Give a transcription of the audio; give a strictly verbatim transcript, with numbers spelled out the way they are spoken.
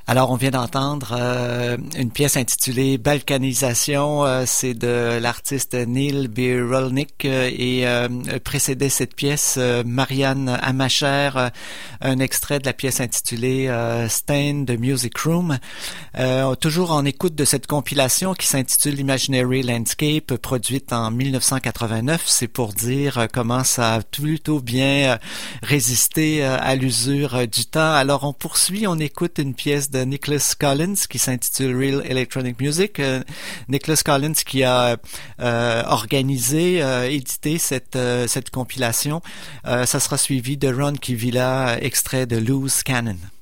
Alors, on vient d'entendre euh, une pièce intitulée Balkanisation. Euh, c'est de l'artiste Neil Birolnik euh, et euh, précédait cette pièce euh, Marianne Amacher, euh, un extrait de la pièce intitulée euh, Stain the Music Room. Euh, toujours en écoute de cette compilation qui s'intitule Imaginary Landscape, produite en dix-neuf cent quatre-vingt-neuf. C'est pour dire euh, comment ça a plutôt bien euh, résisté euh, à l'usure euh, du temps. Alors, on poursuit, on écoute une pièce de Nicholas Collins qui s'intitule Real Electronic Music. Euh, Nicholas Collins qui a euh, organisé, euh, édité cette euh, cette compilation. Euh, ça sera suivi de Ron Kivila, extrait de Loose Cannon.